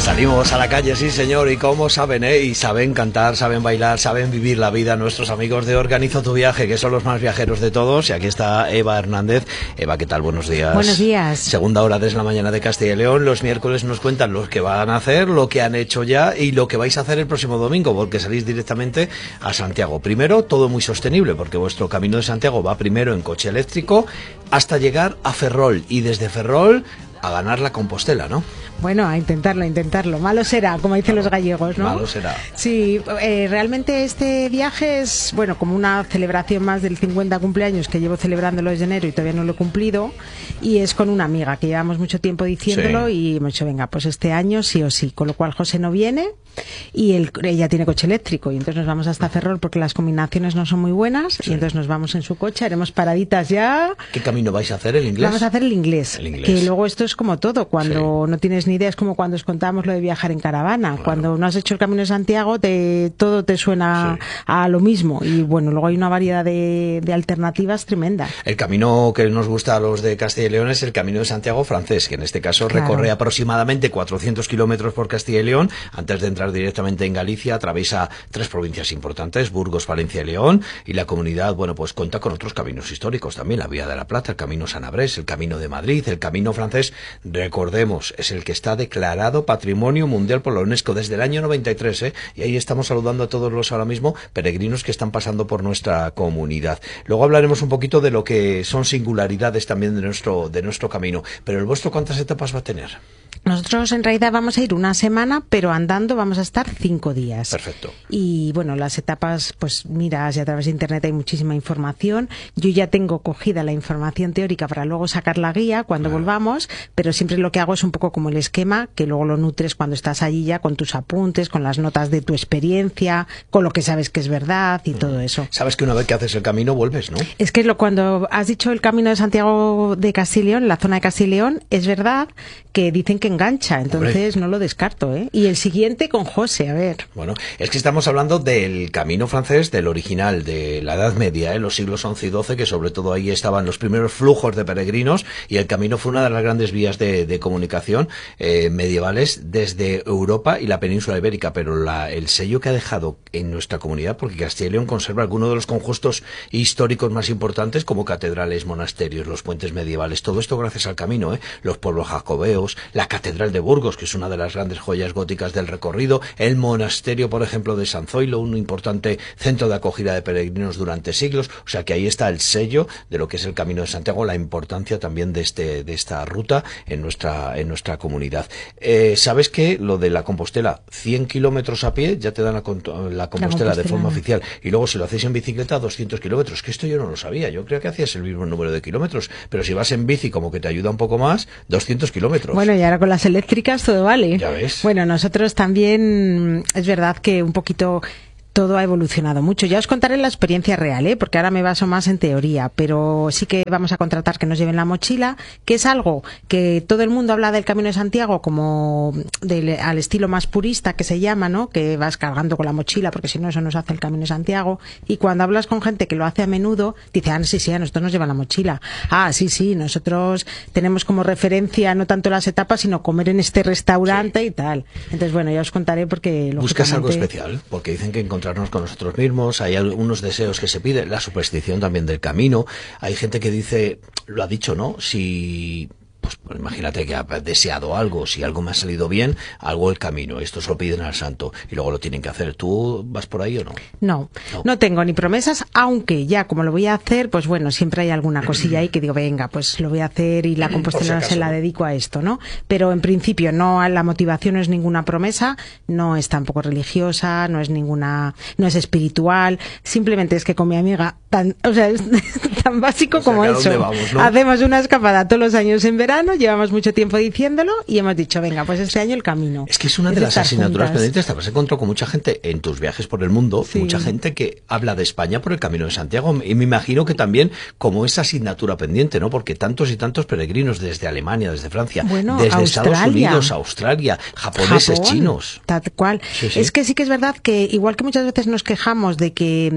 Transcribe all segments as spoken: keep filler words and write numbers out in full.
Salimos a la calle, sí señor, y cómo saben, ¿eh? Y saben cantar, saben bailar, saben vivir la vida nuestros amigos de Organizo tu Viaje, que son los más viajeros de todos. Y aquí está Eva Hernández. Eva, ¿qué tal? Buenos días. Buenos días. Segunda hora desde la mañana de Castilla y León. Los miércoles nos cuentan lo que van a hacer, lo que han hecho ya y lo que vais a hacer el próximo domingo, porque salís directamente a Santiago. Primero, todo muy sostenible, porque vuestro Camino de Santiago va primero en coche eléctrico hasta llegar a Ferrol, y desde Ferrol a ganar la Compostela, ¿no? Bueno, a intentarlo, a intentarlo. Malo será, como dicen los gallegos, ¿no? Malo será. Sí, eh, realmente este viaje es, bueno, como una celebración más del cincuenta cumpleaños que llevo celebrándolo desde enero y todavía no lo he cumplido, y es con una amiga que llevamos mucho tiempo diciéndolo, sí. Y hemos dicho, venga, pues este año sí o sí, con lo cual José no viene y él, ella tiene coche eléctrico y entonces nos vamos hasta Ferrol porque las combinaciones no son muy buenas, sí. Y entonces nos vamos en su coche, haremos paraditas ya. ¿Qué camino vais a hacer, el inglés? Vamos a hacer el inglés, el inglés. Que luego esto es como todo, cuando sí. No tienes ni idea, es como cuando os contamos lo de viajar en caravana, claro. Cuando no has hecho el Camino de Santiago te, todo te suena sí. a lo mismo, y bueno, luego hay una variedad de, de alternativas tremenda. El camino que nos gusta a los de Castilla y León es el Camino de Santiago francés, que en este caso claro. Recorre aproximadamente cuatrocientos kilómetros por Castilla y León. Antes de entrar directamente en Galicia atraviesa tres provincias importantes, Burgos, Valencia y León, y la comunidad, bueno, pues cuenta con otros caminos históricos también, la Vía de la Plata, el Camino San-Abrés, el Camino de Madrid, el Camino francés. Recordemos, es el que está declarado Patrimonio Mundial por la UNESCO desde el año noventa y tres, ¿eh? Y ahí estamos saludando a todos los ahora mismo peregrinos que están pasando por nuestra comunidad. Luego hablaremos un poquito de lo que son singularidades también de nuestro, de nuestro camino. Pero el vuestro, ¿cuántas etapas va a tener? Nosotros en realidad vamos a ir una semana, pero andando vamos a estar cinco días. Perfecto. Y bueno, las etapas, pues miras, y a través de internet hay muchísima información. Yo ya tengo cogida la información teórica para luego sacar la guía cuando claro. volvamos, pero siempre lo que hago es un poco como el esquema, que luego lo nutres cuando estás allí ya con tus apuntes, con las notas de tu experiencia, con lo que sabes que es verdad y mm. todo eso. Sabes que una vez que haces el camino vuelves, ¿no? Es que lo, cuando has dicho el Camino de Santiago de Castilla y León, la zona de Castilla y León, es verdad que dicen que engancha, entonces Hombre. no lo descarto, ¿eh? Y el siguiente con José, a ver. Bueno, es que estamos hablando del camino francés, del original, de la Edad Media, ¿eh? Los siglos once y doce, que sobre todo ahí estaban los primeros flujos de peregrinos, y el camino fue una de las grandes vías de, de comunicación eh, medievales desde Europa y la península ibérica, pero la, el sello que ha dejado en nuestra comunidad, porque Castilla y León conserva algunos de los conjuntos históricos más importantes, como catedrales, monasterios, los puentes medievales, todo esto gracias al camino, ¿eh? Los pueblos jacobeos, la catedral de Burgos, que es una de las grandes joyas góticas del recorrido, el monasterio, por ejemplo, de San Zoilo, un importante centro de acogida de peregrinos durante siglos. O sea que ahí está el sello de lo que es el Camino de Santiago, la importancia también de este de esta ruta en nuestra en nuestra comunidad. Eh, ¿Sabes que lo de la Compostela, cien kilómetros a pie, ya te dan la, la, Compostela, la Compostela de forma oficial, y luego si lo hacéis en bicicleta, doscientos kilómetros? Que esto yo no lo sabía, yo creo que hacías el mismo número de kilómetros, pero si vas en bici como que te ayuda un poco más, doscientos kilómetros. Bueno, y ahora con las eléctricas todo vale. Ya ves. Bueno, nosotros también, es verdad que un poquito todo ha evolucionado mucho. Ya os contaré la experiencia real, ¿eh? Porque ahora me baso más en teoría, pero sí que vamos a contratar que nos lleven la mochila, que es algo que todo el mundo habla del Camino de Santiago como del, al estilo más purista que se llama, ¿no? Que vas cargando con la mochila, porque si no eso no se hace el Camino de Santiago. Y cuando hablas con gente que lo hace a menudo, dice, ah, sí, sí, a nosotros nos llevan la mochila. Ah, sí, sí, nosotros tenemos como referencia no tanto las etapas, sino comer en este restaurante sí. y tal. Entonces, bueno, ya os contaré porque ¿Buscas algo especial? Porque dicen que encontrar con nosotros mismos, hay algunos deseos que se piden, la superstición también del camino. Hay gente que dice, lo ha dicho, ¿no? Si pues, pues imagínate que ha deseado algo, si algo me ha salido bien, algo el camino, esto se lo piden al santo y luego lo tienen que hacer. ¿Tú vas por ahí o no? No, no, no tengo ni promesas, aunque ya como lo voy a hacer, pues bueno, siempre hay alguna cosilla ahí que digo, venga, pues lo voy a hacer y la Compostela si se la dedico a esto, ¿no? Pero en principio no, la motivación no es ninguna promesa, no es tampoco religiosa, no es ninguna, no es espiritual, simplemente es que con mi amiga, tan, o sea, es tan básico o sea, como eso. Vamos, ¿no? Hacemos una escapada todos los años en verano, llevamos mucho tiempo diciéndolo y hemos dicho, venga, pues este año el camino. Es que es una de, de las asignaturas juntas. pendientes. Te has encontrado con mucha gente en tus viajes por el mundo, sí. mucha gente que habla de España por el Camino de Santiago, y me imagino que también como esa asignatura pendiente, ¿no? Porque tantos y tantos peregrinos desde Alemania, desde Francia, bueno, desde Australia. Estados Unidos, Australia, japoneses, Japón, chinos. Tal cual. Sí, sí. Es que sí que es verdad que igual que muchas veces nos quejamos de que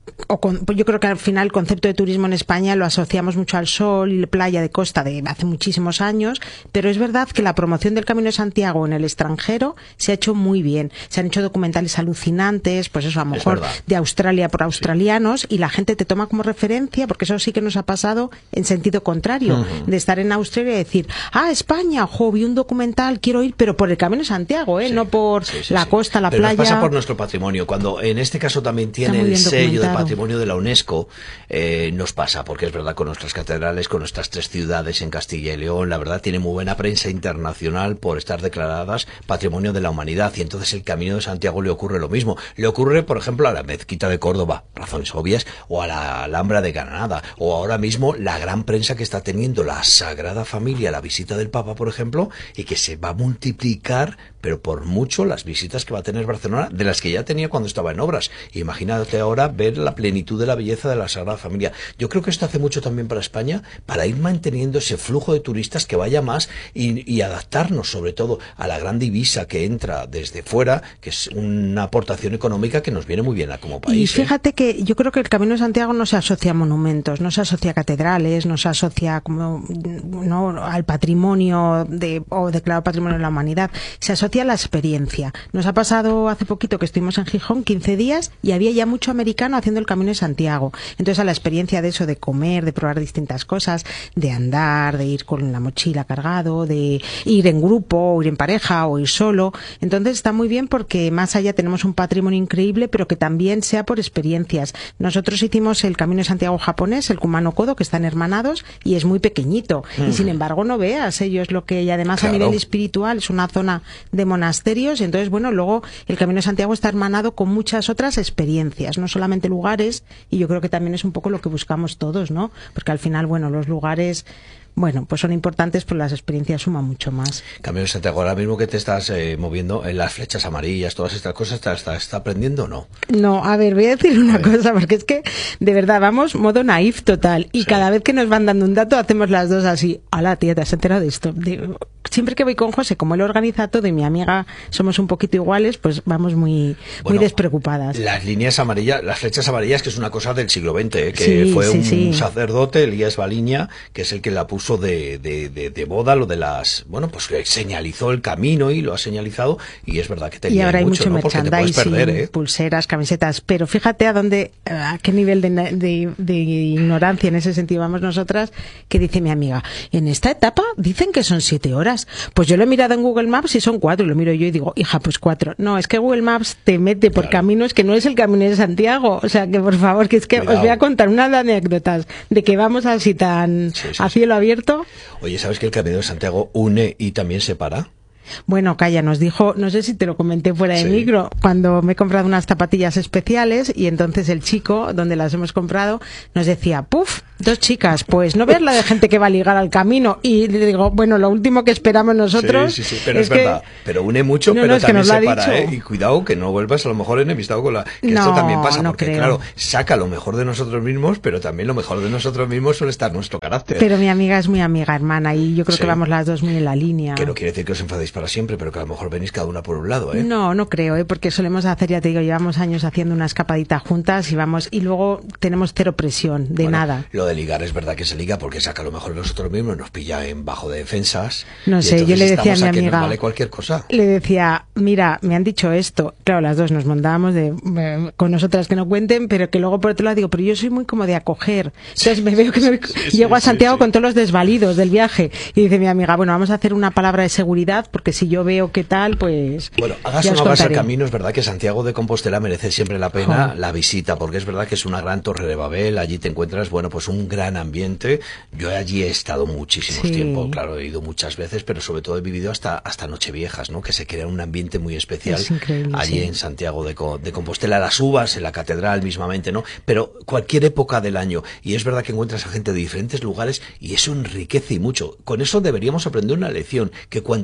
o con, pues yo creo que al final el concepto de turismo en España lo asociamos mucho al sol y la playa de costa de hace muchísimos años, pero es verdad que la promoción del Camino de Santiago en el extranjero se ha hecho muy bien. Se han hecho documentales alucinantes, pues eso, a lo mejor de Australia por australianos, sí. Y la gente te toma como referencia, porque eso sí que nos ha pasado en sentido contrario, uh-huh. de estar en Australia y decir, ah, España, jo, vi un documental, quiero ir, pero por el Camino de Santiago, ¿eh? Sí, no por sí, sí, la sí. costa, la pero playa. Nos pasa por nuestro patrimonio. Cuando en este caso también tiene el sello de patrimonio de la UNESCO, eh, nos pasa, porque es verdad, con nuestras catedrales, con nuestras tres ciudades en Castilla y León, la verdad tiene muy buena prensa internacional por estar declaradas patrimonio de la humanidad, y entonces el Camino de Santiago le ocurre lo mismo. Le ocurre, por ejemplo, a la Mezquita de Córdoba, razones obvias, o a la Alhambra de Granada, o ahora mismo la gran prensa que está teniendo la Sagrada Familia, la visita del Papa, por ejemplo, y que se va a multiplicar, pero por mucho, las visitas que va a tener Barcelona, de las que ya tenía cuando estaba en obras. Imagínate ahora ver la plenitud de la belleza de la Sagrada Familia. Yo creo que esto hace mucho también para España, para ir manteniendo ese flujo de turistas que vaya más y, y adaptarnos sobre todo a la gran divisa que entra desde fuera, que es una aportación económica que nos viene muy bien a como país. Y fíjate ¿eh? que yo creo que el Camino de Santiago no se asocia a monumentos, no se asocia a catedrales, no se asocia como no al patrimonio de, o declarado patrimonio de la humanidad, se asocia a la experiencia. Nos ha pasado hace poquito que estuvimos en Gijón quince días y había ya mucho americano haciendo el Camino de Santiago. Entonces, a la experiencia de eso, de comer, de probar distintas cosas, de andar, de ir con la mochila cargado, de ir en grupo, o ir en pareja, o ir solo. Entonces, está muy bien porque más allá tenemos un patrimonio increíble, pero que también sea por experiencias. Nosotros hicimos el Camino de Santiago japonés, el Kumano Kodo, que están hermanados, y es muy pequeñito. Mm. Y sin embargo, no veas, ellos lo que, y además claro. a nivel espiritual, es una zona de monasterios, y entonces, bueno, luego el Camino de Santiago está hermanado con muchas otras experiencias, no solamente lugares, y yo creo que también es un poco lo que buscamos todos, ¿no? Porque al final, bueno, los lugares, bueno, pues son importantes, pero las experiencias suman mucho más. Camino de Santiago, ahora mismo que te estás eh, moviendo en las flechas amarillas, todas estas cosas, ¿estás está, está aprendiendo o no? No, a ver, voy a decir una cosa, porque es que, de verdad, vamos modo naif total, y sí. cada vez que nos van dando un dato, hacemos las dos así, hola tía, ¿te has enterado de esto? De, siempre que voy con José, como él organiza todo y mi amiga somos un poquito iguales, pues vamos muy, bueno, muy despreocupadas. Las líneas amarillas, las flechas amarillas, que es una cosa del siglo veinte, ¿eh? que sí, fue sí, un sí. sacerdote, Elías Baliña, que es el que la puso De, de, de, de boda, lo de las, bueno, pues que señalizó el camino y lo ha señalizado, y es verdad que te y ahora hay mucho, mucho, ¿no? Porque te puedes perder, ¿eh? Pulseras, camisetas, pero fíjate a dónde, a qué nivel de, de, de ignorancia en ese sentido vamos nosotras, que dice mi amiga, en esta etapa dicen que son siete horas, pues yo lo he mirado en Google Maps y son cuatro, y lo miro yo y digo, hija, pues cuatro, no, es que Google Maps te mete por claro. caminos que no es el Camino de Santiago, o sea que por favor, que es que Cuidado. Os voy a contar unas anécdotas de que vamos así tan sí, sí, a cielo sí. abierto. Oye, ¿sabes que el Camino de Santiago une y también separa? Bueno, calla, nos dijo, no sé si te lo comenté fuera de sí. micro, cuando me he comprado unas zapatillas especiales y entonces el chico, donde las hemos comprado, nos decía, puf, dos chicas, pues no veas la de gente que va a ligar al camino. Y le digo, bueno, lo último que esperamos nosotros sí, sí, sí, pero es, es verdad, que... pero une mucho, no, pero no, es también que separa, ¿eh? Y cuidado que no vuelvas a lo mejor enemistado con la... Que no, esto también pasa, no porque creo. claro, saca lo mejor de nosotros mismos, pero también lo mejor de nosotros mismos suele estar nuestro carácter. Pero mi amiga es muy amiga, hermana, y yo creo sí. que vamos las dos muy en la línea. Que no quiere decir que os enfadéis para siempre, pero que a lo mejor venís cada una por un lado, ¿eh? No, no creo, ¿eh? Porque solemos hacer, ya te digo, llevamos años haciendo una escapadita juntas y vamos, y luego tenemos cero presión de bueno, nada. Lo de ligar es verdad que se liga porque saca lo mejor de nosotros mismos, nos pilla en bajo de defensas. No sé, yo le decía a mi a amiga, que nos vale cualquier cosa. Le decía, mira, me han dicho esto. Claro, las dos nos montábamos de, eh, con nosotras que no cuenten, pero que luego por otro lado digo, pero yo soy muy como de acoger. Entonces me veo que me, sí, llego sí, a Santiago sí, sí. con todos los desvalidos del viaje. Y dice mi amiga, bueno, vamos a hacer una palabra de seguridad porque si yo veo qué tal, pues... Bueno, hagas o no hagas el camino, es verdad que Santiago de Compostela merece siempre la pena oh. la visita, porque es verdad que es una gran torre de Babel, allí te encuentras, bueno, pues un gran ambiente. Yo allí he estado muchísimo sí. tiempo, claro, he ido muchas veces, pero sobre todo he vivido hasta hasta Nocheviejas, ¿no? Que se crea un ambiente muy especial allí sí. en Santiago de, de Compostela, las uvas, en la catedral mismamente, ¿no? Pero cualquier época del año, y es verdad que encuentras a gente de diferentes lugares y eso enriquece y mucho. Con eso deberíamos aprender una lección, que cuanto más nos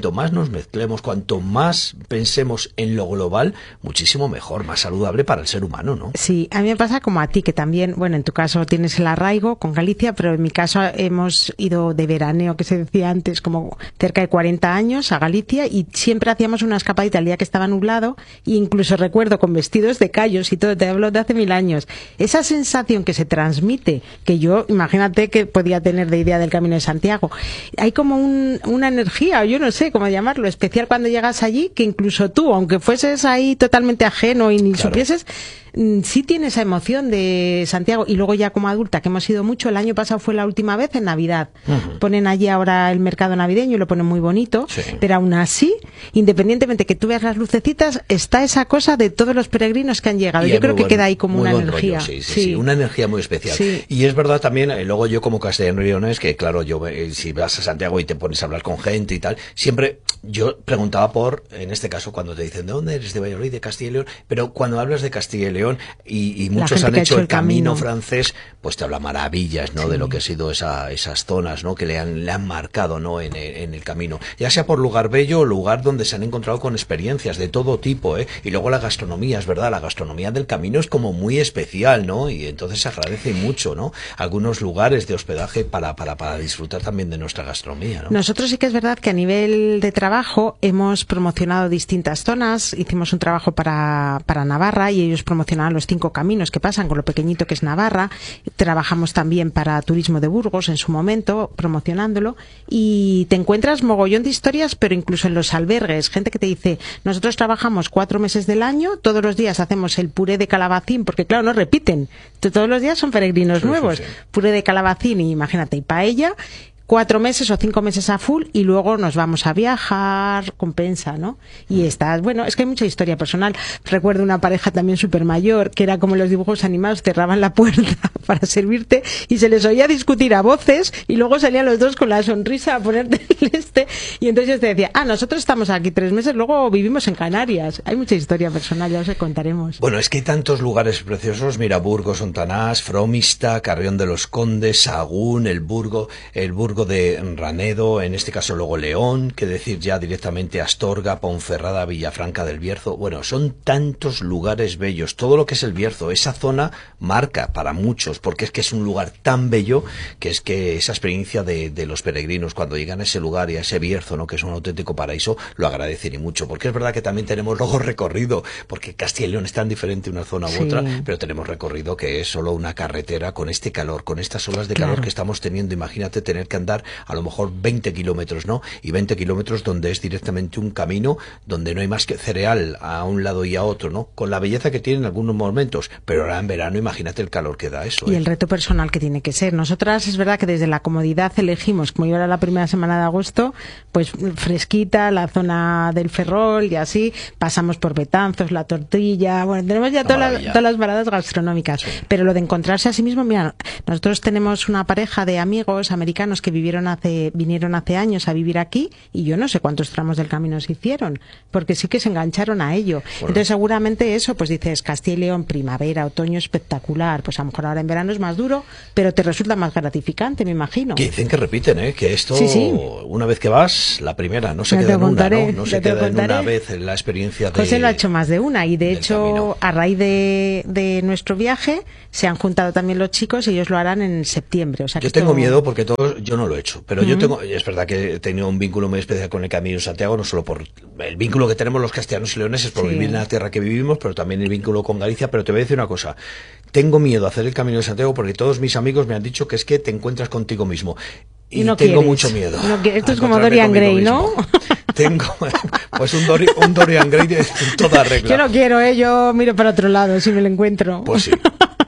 juntemos, mezclemos, cuanto más pensemos en lo global, muchísimo mejor, más saludable para el ser humano, ¿no? Sí, a mí me pasa como a ti, que también, bueno, en tu caso tienes el arraigo con Galicia, pero en mi caso hemos ido de veraneo, que se decía antes, como cerca de cuarenta años a Galicia, y siempre hacíamos una escapadita el día que estaba nublado, e incluso recuerdo con vestidos de callos y todo, te hablo de hace mil años. Esa sensación que se transmite, que yo, imagínate que podía tener de idea del Camino de Santiago, hay como un, una energía, o yo no sé cómo llamarlo, especial cuando llegas allí, que incluso tú, aunque fueses ahí totalmente ajeno y ni claro. supieses, sí tiene esa emoción de Santiago. Y luego ya como adulta, que hemos ido mucho, el año pasado fue la última vez en Navidad. Uh-huh. Ponen allí ahora el mercado navideño y lo ponen muy bonito, sí. Pero aún así, independientemente que tú veas las lucecitas, está esa cosa de todos los peregrinos que han llegado. Y Yo creo que buen, queda ahí como una energía. Rollo, sí, sí, sí, sí, una energía muy especial. Sí. Y es verdad también, eh, luego yo como castellano-leonés, que claro, yo eh, si vas a Santiago y te pones a hablar con gente y tal, siempre yo preguntaba por, en este caso, cuando te dicen, ¿de dónde eres? De Valladolid, de Castilla y León. Pero cuando hablas de Castilla y León, y, y muchos han hecho, hecho el camino, camino francés, pues te habla maravillas, ¿no? Sí. De lo que ha sido esa, esas zonas, ¿no? Que le han, le han marcado, ¿no? En el, en el camino. Ya sea por lugar bello o lugar donde se han encontrado con experiencias de todo tipo, ¿eh? Y luego la gastronomía, es verdad, la gastronomía del camino es como muy especial, ¿no? Y entonces se agradece mucho, ¿no? Algunos lugares de hospedaje para, para, para disfrutar también de nuestra gastronomía, ¿no? Nosotros sí que es verdad que a nivel de trabajo hemos promocionado distintas zonas. Hicimos un trabajo para, para Navarra y ellos promocionaban los cinco caminos que pasan con lo pequeñito que es Navarra. Trabajamos también para Turismo de Burgos en su momento, promocionándolo, y te encuentras mogollón de historias, pero incluso en los albergues, gente que te dice, nosotros trabajamos cuatro meses del año, todos los días hacemos el puré de calabacín, porque claro, no repiten, todos los días son peregrinos sí, nuevos, sí, sí. Puré de calabacín y imagínate, y paella, cuatro meses o cinco meses a full y luego nos vamos a viajar, compensa, ¿no? Y estás, bueno, es que hay mucha historia personal. Recuerdo una pareja también súper mayor, que era como los dibujos animados, cerraban la puerta para servirte y se les oía discutir a voces y luego salían los dos con la sonrisa a ponerte el este y entonces yo te decía, ah, nosotros estamos aquí tres meses, luego vivimos en Canarias. Hay mucha historia personal, ya os contaremos. Bueno, es que hay tantos lugares preciosos, mira, Burgos, Ontanás, Fromista, Carrión de los Condes, Sagún, el Burgo, el Burgo de Ranedo, en este caso luego León, que decir ya directamente Astorga, Ponferrada, Villafranca del Bierzo. Bueno, son tantos lugares bellos. Todo lo que es el Bierzo, esa zona marca para muchos, porque es que es un lugar tan bello que es que esa experiencia de, de los peregrinos cuando llegan a ese lugar y a ese Bierzo, ¿no? Que es un auténtico paraíso, lo agradecen y mucho, porque es verdad que también tenemos luego recorrido, porque Castilla y León es tan diferente una zona u sí. otra, pero tenemos recorrido que es solo una carretera con este calor, con estas olas de claro. calor que estamos teniendo. Imagínate tener que andar a lo mejor veinte kilómetros, ¿no? Y veinte kilómetros donde es directamente un camino donde no hay más que cereal a un lado y a otro, ¿no? Con la belleza que tiene en algunos momentos, pero ahora en verano imagínate el calor que da eso. Y ¿eh? el reto personal que tiene que ser. Nosotras es verdad que desde la comodidad elegimos, como yo era la primera semana de agosto, pues fresquita, la zona del Ferrol y así, pasamos por Betanzos, La Tortilla, bueno, tenemos ya toda la, todas las paradas gastronómicas, sí. Pero lo de encontrarse a sí mismo, mira, nosotros tenemos una pareja de amigos americanos que vivieron hace, vinieron hace años a vivir aquí y yo no sé cuántos tramos del camino se hicieron, porque sí que se engancharon a ello. Bueno. Entonces seguramente eso, pues dices, Castilla y León, primavera, otoño espectacular, pues a lo mejor ahora en verano es más duro, pero te resulta más gratificante, me imagino. Que dicen que repiten, ¿eh? Que esto, sí, sí. una vez que vas, la primera, no se ya queda en contaré, una, ¿no? No se queda en una vez la experiencia de... José lo ha hecho más de una y de hecho, camino. A raíz de, de nuestro viaje, se han juntado también los chicos y ellos lo harán en septiembre. O sea, que yo esto... tengo miedo porque todos, yo no lo he hecho, pero uh-huh. yo tengo, es verdad que he tenido un vínculo muy especial con el Camino de Santiago, no solo por el vínculo que tenemos los castellanos y leoneses por sí. vivir en la tierra que vivimos, pero también el vínculo con Galicia. Pero te voy a decir una cosa, tengo miedo a hacer el Camino de Santiago porque todos mis amigos me han dicho que es que te encuentras contigo mismo. Y no tengo quieres. mucho miedo. No, esto es como Dorian Gray, ¿no? Tengo, pues un, Dori, un Dorian Gray de toda regla. Yo no quiero, ¿eh? Yo miro para otro lado si me lo encuentro. Pues sí.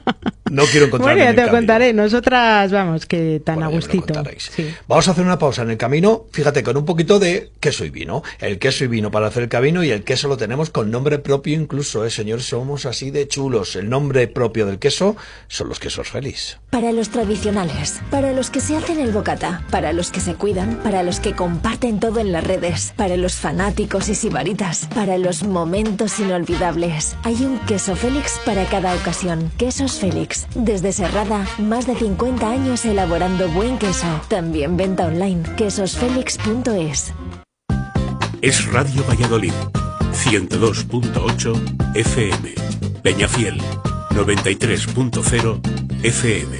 No quiero encontrarme Bueno, ya te lo contaré. Nosotras, vamos, que tan bueno, a gustito. Sí. Vamos a hacer una pausa en el camino, fíjate, con un poquito de queso y vino. El queso y vino para hacer el camino y el queso lo tenemos con nombre propio incluso, ¿eh, señores? Somos así de chulos. El nombre propio del queso son los quesos Félix. Para los tradicionales, para los que se hacen el bocata, para los que se cuidan, para los que comparten todo en las redes, para los fanáticos y sibaritas, para los momentos inolvidables. Hay un queso Félix para cada ocasión. Quesos Félix. Desde Serrada, más de cincuenta años elaborando buen queso. También venta online, quesos félix punto es. Es Radio Valladolid, ciento dos punto ocho F M. Peñafiel, noventa y tres punto cero F M.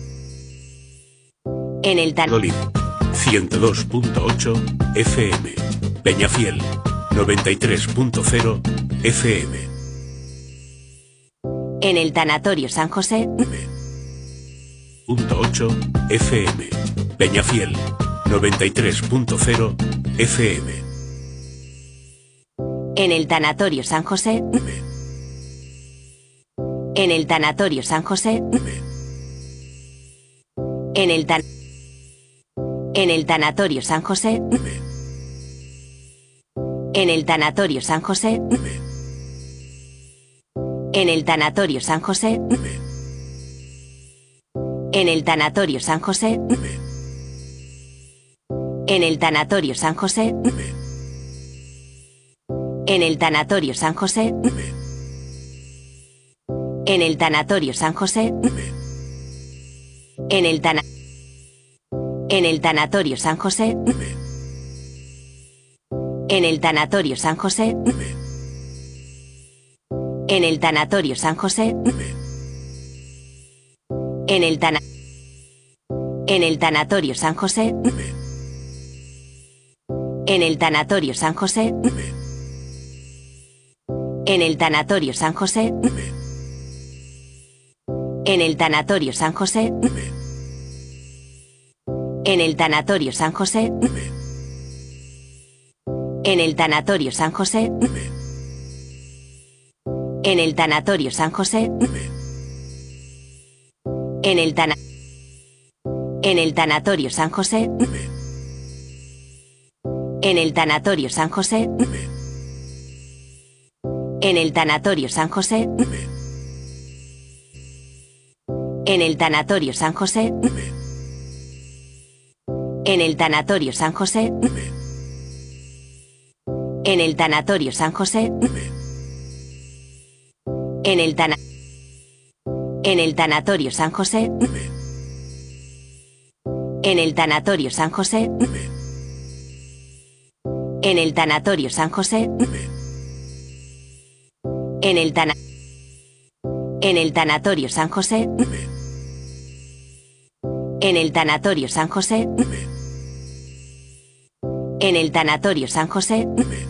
En el Valladolid, ciento dos punto ocho F M. Peñafiel, noventa y tres punto cero F M. En el Tanatorio San José. Punto ocho F M. Peñafiel, noventa y tres punto cero F M. En el Tanatorio San José. En el Tanatorio San José. En el tan En el Tanatorio San José. En el Tanatorio San José. En el Tanatorio San José. En el Tanatorio San José. En el Tanatorio San José. En el Tanatorio San José. En el Tanatorio San José. En el Tana En el Tanatorio San José. En el Tanatorio San José. En el Tanatorio San José. En el Tana En el Tanatorio San José. En el Tanatorio San José. En el Tanatorio San José. En el Tanatorio San José. En el Tanatorio San José. En el Tanatorio San José. En el Tanatorio San José. En el Tana En el Tanatorio San José. En el Tanatorio San José. En el Tanatorio San José. En el Tanatorio San José. En el Tanatorio San José. En el Tanatorio San José. En el Tana En el Tanatorio San José. En el Tanatorio San José. En el Tanatorio San José. En el Tana En el Tanatorio San José. En el Tanatorio San José. En el Tanatorio San José.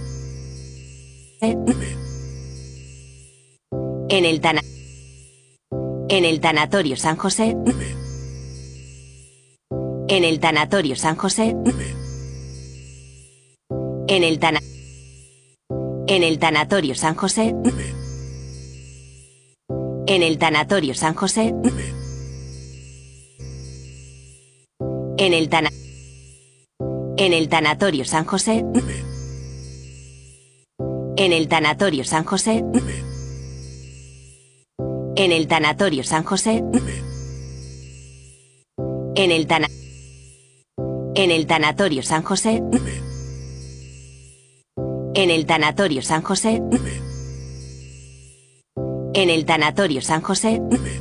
En el Tana En el Tanatorio San José. En el Tanatorio San José. En el Tana En el Tanatorio San José. En el Tanatorio San José. En el Tana En el Tanatorio San José. En el Tanatorio San José. En el Tanatorio San José. En el Tana En el Tanatorio San José. En el Tanatorio San José. En el Tanatorio San José.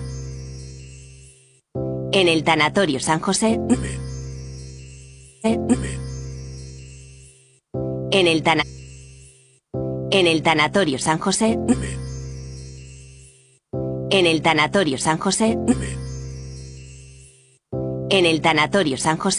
En el Tanatorio San José. En el Tana En el Tanatorio San José. En el Tanatorio San José. En el Tanatorio San José.